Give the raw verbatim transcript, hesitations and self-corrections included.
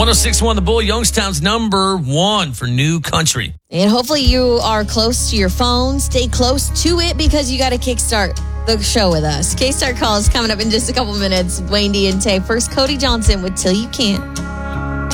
oh six point one The Bull, Youngstown's number one for new country. And hopefully you are close to your phone. Stay close to it because you got to kickstart the show with us. K-Start calls coming up in just a couple minutes. Wayne D and Tay. First, Cody Johnson with Till You Can't.